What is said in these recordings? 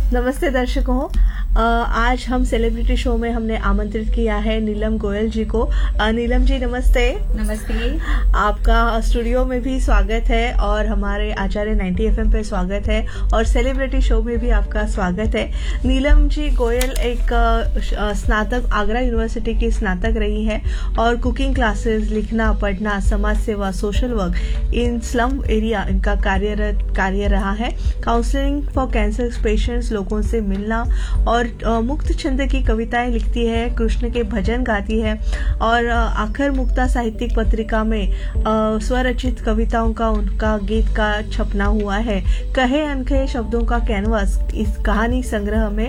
नमस्ते दर्शकों। आज हम सेलिब्रिटी शो में हमने आमंत्रित किया है नीलम गोयल जी को। नीलम जी नमस्ते। नमस्ते। आपका स्टूडियो में भी स्वागत है और हमारे आचार्य 90 FM पे स्वागत है और सेलिब्रिटी शो में भी आपका स्वागत है। नीलम जी गोयल एक स्नातक, आगरा यूनिवर्सिटी की स्नातक रही है और कुकिंग क्लासेस, लिखना, पढ़ना, समाज सेवा, social work in slum area इनका कार्य रहा है। काउंसलिंग फॉर कैंसर पेशेंट्स, लोगों से मिलना और मुक्त छंद की कविताएं लिखती है, कृष्ण के भजन गाती है और आखिर मुक्ता साहित्यिक पत्रिका में स्वरचित कविताओं का उनका गीत का छपना हुआ है। कहे अनकहे शब्दों का कैनवास इस कहानी संग्रह में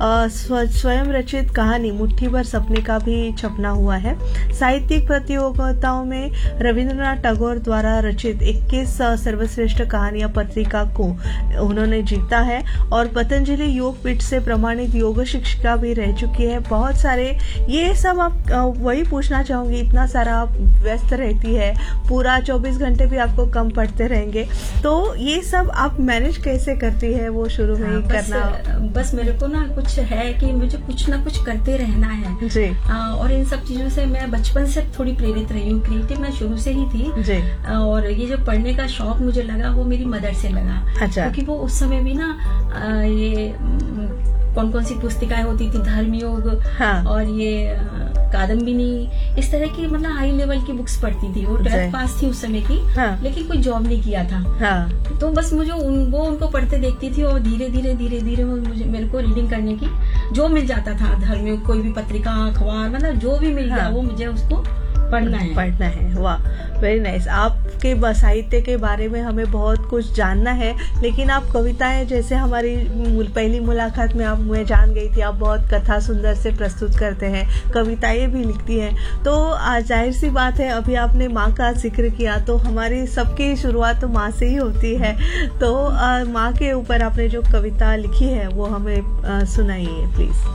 स्वयं रचित कहानी मुट्ठी भर सपने का भी छपना हुआ है। साहित्यिक प्रतियोगिताओं में रविंद्रनाथ टैगोर द्वारा रचित 21 सर्वश्रेष्ठ कहानियां पत्रिका को उन्होंने जीता है और पतंजलि योग पीठ से प्रमाणित योग शिक्षिका भी रह चुकी है। बहुत सारे ये सब आप वही पूछना चाहूंगी, इतना सारा आप व्यस्त रहती है, पूरा 24 घंटे भी आपको कम पड़ते रहेंगे, तो ये सब आप मैनेज कैसे करती है? वो शुरू में ही करना बस मेरे को ना कुछ है कि मुझे कुछ ना कुछ करते रहना है जी। और इन सब चीजों से मैं बचपन से थोड़ी प्रेरित रही हूँ। क्रिएटिव मैं शुरू से ही थी जी। और ये जो पढ़ने का शौक मुझे लगा वो मेरी मदर से लगा। अच्छा। क्योंकि वो उस समय भी ना ये कौन कौन सी पुस्तिकाएं होती थी, धर्मयोग हाँ। और ये कादम्बिनी, इस तरह की मतलब हाई लेवल की बुक्स पढ़ती थी। वो 12th पास थी उस समय की हाँ। लेकिन कोई जॉब नहीं किया था हाँ। तो बस मुझे वो उनको पढ़ते देखती थी और धीरे धीरे मेरे को रीडिंग करने की जो मिल जाता था, धर्मयोग, कोई भी पत्रिका, अखबार, मतलब जो भी मिल गया वो मुझे उसको पढ़ना है। वाह, वेरी नाइस। आपके साहित्य के बारे में हमें बहुत कुछ जानना है, लेकिन आप कविताएं, जैसे हमारी पहली मुलाकात में आप मुझे जान गई थी, आप बहुत कथा सुंदर से प्रस्तुत करते हैं, कविताएं भी लिखती हैं। तो जाहिर सी बात है, अभी आपने माँ का जिक्र किया, तो हमारी सबकी शुरुआत तो माँ से ही होती है। तो माँ के ऊपर आपने जो कविता लिखी है वो हमें सुनाइए प्लीज।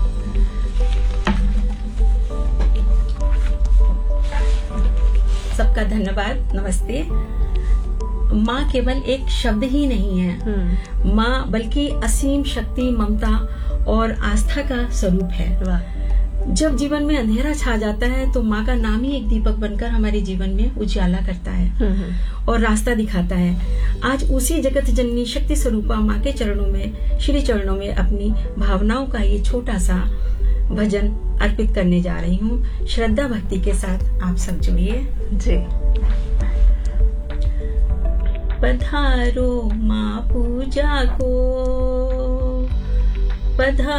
सबका धन्यवाद, नमस्ते। माँ केवल एक शब्द ही नहीं है, माँ बल्कि असीम शक्ति, ममता और आस्था का स्वरूप है। जब जीवन में अंधेरा छा जाता है तो माँ का नाम ही एक दीपक बनकर हमारे जीवन में उजाला करता है और रास्ता दिखाता है। आज उसी जगत जननी शक्ति स्वरूपा माँ के चरणों में, श्री चरणों में अपनी भावनाओं का ये छोटा सा भजन अर्पित करने जा रही हूँ। श्रद्धा भक्ति के साथ आप सब जुड़िए जी। पधारो माँ पूजा को, पधारो